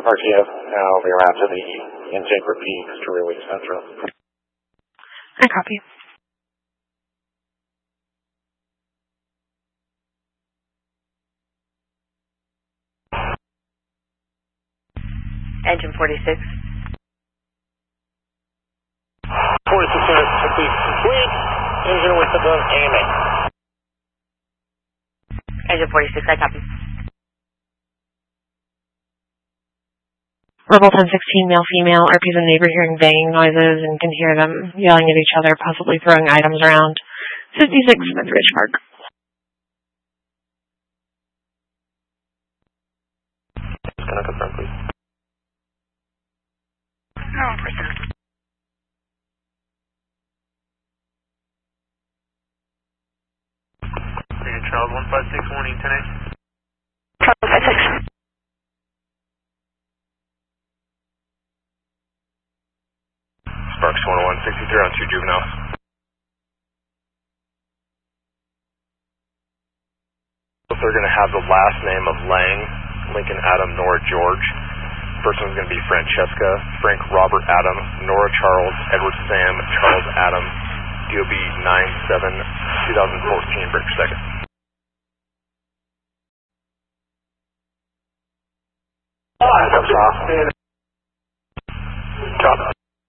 RTF, now we are out to the intake repeats to Relay Central. I copy. Engine 46. 46 units complete. Engine with the gun aiming. Engine 46, I copy. Rebel 1016, male, female, RP's a neighbor hearing banging noises and can hear them yelling at each other, possibly throwing items around. 56 Smith Ridge Park. Can I confirm, please? No, percent. Charles 156 warning 10-8. Charles 156. Sparks 10163 on 2 juveniles. They're going to have the last name of Lang, Lincoln Adam, Nora George. First one's going to be Francesca, Frank Robert Adam, Nora Charles, Edward Sam, Charles Adam, DOB 97-2014, break per second. Jumps off. Drop.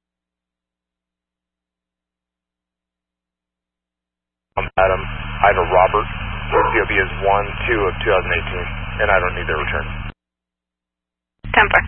Adam, Ida Robert, DOB is 1-2 of 2018, and I don't need their return. 10-4.